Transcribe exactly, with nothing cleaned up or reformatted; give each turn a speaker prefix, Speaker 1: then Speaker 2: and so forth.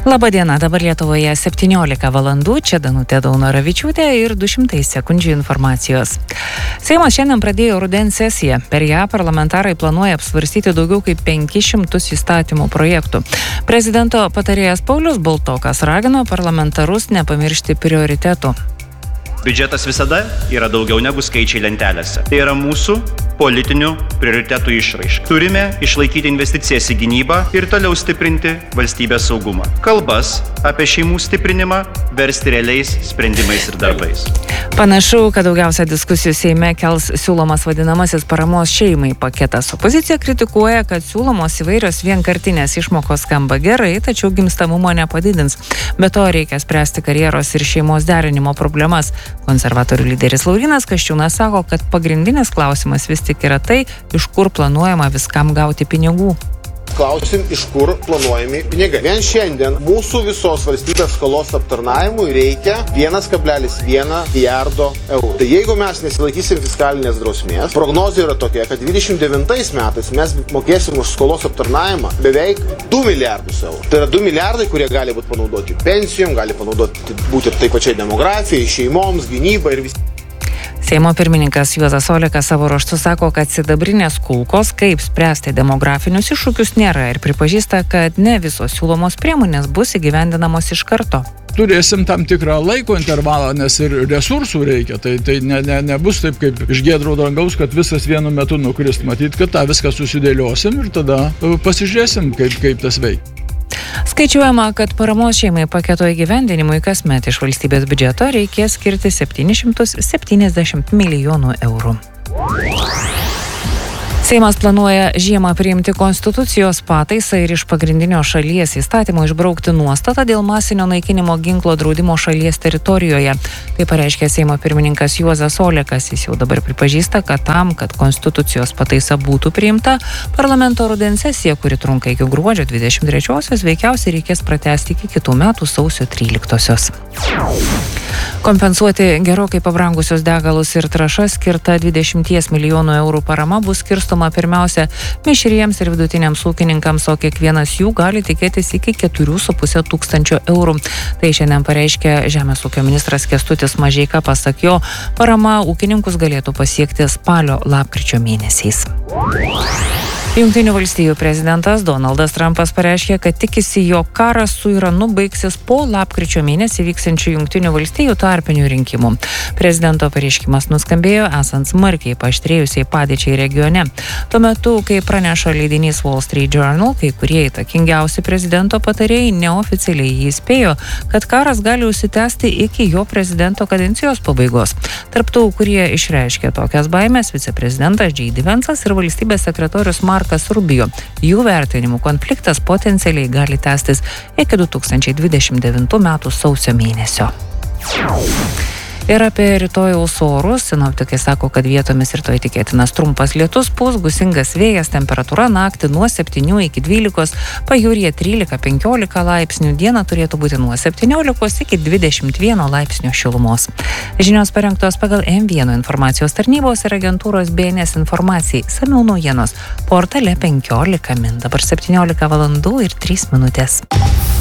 Speaker 1: Labadiena, dabar Lietuvoje septyniolika valandų, čia Danutė Daunoravičiūtė ir du šimtai sekundžių informacijos. Seimas šiandien pradėjo rudens sesiją. Per ją parlamentarai planuoja apsvarstyti daugiau kaip penkis šimtus įstatymų projektų. Prezidento patarėjas Paulius Baltokas ragino parlamentarus nepamiršti prioritetų.
Speaker 2: Biudžetas visada yra daugiau negu skaičiai lentelėse. Tai yra mūsų politinių prioritetų išraiška. Turime išlaikyti investicijas į gynybą ir toliau stiprinti valstybės saugumą. Kalbas apie šeimų stiprinimą versti realiais sprendimais ir darbais.
Speaker 1: Panašu, kad daugiausia diskusijų Seime kels siūlomas vadinamasis paramos šeimai paketas. Opozicija kritikuoja, kad siūlomos įvairios vienkartinės išmokos skamba gerai, tačiau gimstamumo nepadidins. Be to reikia spręsti karjeros ir šeimos derinimo problemas. Konservatorių lyderis Laurynas Kasčiūnas sako, kad pagrindinis klausimas vis tik yra tai, iš kur planuojama viskam gauti pinigų.
Speaker 3: Klausim, iš kur planuojami pinigai. Vien šiandien mūsų visos valstybės skolos aptarnavimui reikia vienas kablelis vienas milijardo eurų. Tai jeigu mes nesilaikysim fiskalinės drausmės, prognozija yra tokia, kad dvidešimt devintais metais mes mokėsim už skolos aptarnavimą beveik du milijardus eurų. Tai yra du milijardai, kurie gali būti panaudoti pensijom, gali panaudoti būti taip pačiai demografijai, šeimoms, gynybai ir visi.
Speaker 1: Seimo pirmininkas Juozas Olekas savo ruožtu sako, kad sidabrinės kulkos, kaip spręsti demografinius iššūkius, nėra ir pripažįsta, kad ne visos siūlomos priemonės bus įgyvendinamos iš karto.
Speaker 4: Turėsim tam tikrą laiko intervalą, nes ir resursų reikia. Tai, tai ne, ne, nebus taip kaip iš giedro dangaus, kad visas vienu metu nukrist. Matyt, kad tą viską susidėliosim ir tada pasižiūrėsim, kaip, kaip tas veikia.
Speaker 1: Skaičiuojama, kad paramos šeimai paketo įgyvendinimui kasmet iš valstybės biudžeto reikės skirti septynis šimtus septyniasdešimt milijonų eurų. Seimas planuoja žiemą priimti konstitucijos pataisą ir iš pagrindinio šalies įstatymo išbraukti nuostatą dėl masinio naikinimo ginklo draudimo šalies teritorijoje. Tai pareiškė Seimo pirmininkas Juozas Olekas. Jis jau dabar pripažįsta, kad tam, kad konstitucijos pataisa būtų priimta, parlamento rudens sesija, kuri trunka iki gruodžio dvidešimt trečiosios, veikiausiai reikės pratęsti iki kitų metų sausio tryliktosios. Kompensuoti gerokai pabrangusios degalus ir trąšas skirta dvidešimt milijonų eurų parama bus skirstoma pirmiausia mišriems ir vidutiniams ūkininkams, o kiekvienas jų gali tikėtis iki keturių su puse tūkstančio eurų. Tai šiandien pareiškė Žemės ūkio ministras Kęstutis Mažeika. Pasak jo, parama ūkininkus galėtų pasiekti spalio-lapkričio mėnesiais. Jungtinių valstijų prezidentas Donaldas Trumpas pareiškė, kad tikisi, jog karas su Iranu baigsis po lapkričio mėnesį vyksiančių Jungtinių valstijų tarpinių rinkimų. Prezidento pareiškimas nuskambėjo esant smarkiai paaštrėjusiai padėčiai regione. Tuo metu, kai praneša leidinys Wall Street Journal, kai kurie įtakingiausi prezidento patarėjai neoficialiai jį įspėjo, kad karas gali užsitęsti iki jo prezidento kadencijos pabaigos. Tarp tų, kurie išreiškė tokias baimės, viceprezidentas J D Vance'as ir valstybės sekretorius Markas Rubio. Jų vertinimų konfliktas potencialiai gali tęstis iki du tūkstančiai dvidešimt devintų metų sausio mėnesio. Ir apie rytojaus orus. Sinoptikai sako, kad vietomis rytoj tikėtinas trumpas lietus, pūs gūsingas vėjas, temperatūra naktį nuo septynių iki dvylikos, pajūryje trylika penkiolika laipsnių, dieną turėtų būti nuo septyniolikos iki dvidešimt vieno laipsnio šilumos. Žinios parengtos pagal M vienas informacijos tarnybos ir agentūros B N S informacijai. Samiau naujienos portale penkiolika min. Dabar septyniolika valandų ir trys minutės.